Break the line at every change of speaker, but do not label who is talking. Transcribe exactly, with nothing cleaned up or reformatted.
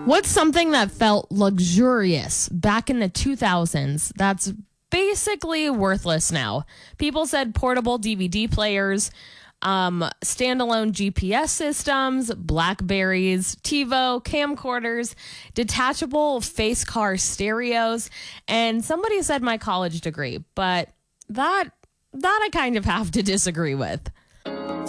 What's something that felt luxurious back in the two thousands that's basically worthless now? People said portable D V D players, um, standalone G P S systems, Blackberries, TiVo, camcorders, detachable face car stereos, and somebody said my college degree, but that that I kind of have to disagree with.